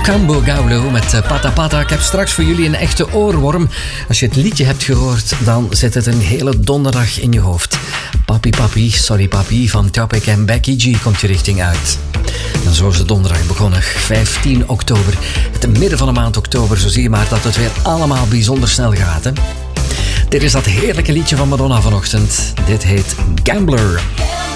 Cambo Gaulo met Pata Pata. Ik heb straks voor jullie een echte oorworm. Als je het liedje hebt gehoord, dan zit het een hele donderdag in je hoofd. Papi Papi, Sorry Papi van Topic en Becky G komt je richting uit. En zo is de donderdag begonnen, 15 oktober. Het midden van de maand oktober, zo zie je maar dat het weer allemaal bijzonder snel gaat. Hè? Dit is dat heerlijke liedje van Madonna vanochtend. Dit heet Gambler.